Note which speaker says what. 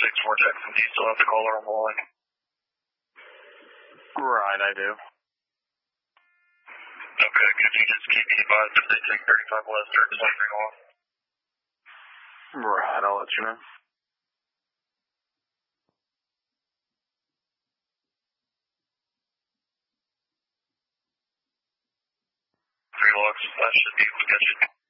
Speaker 1: 464 Jackson, do you still have the caller on the line?
Speaker 2: Right, I do.
Speaker 1: Okay, could you just keep me advised if they take 35 west or something off?
Speaker 2: Right, I'll let you know.
Speaker 1: 3 logs, that should be able to catch it.